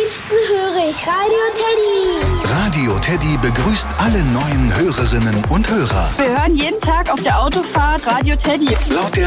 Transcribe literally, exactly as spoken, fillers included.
liebsten höre ich Radio Teddy. Radio Teddy begrüßt alle neuen Hörerinnen und Hörer. Wir hören jeden Tag auf der Autofahrt Radio Teddy. Laut der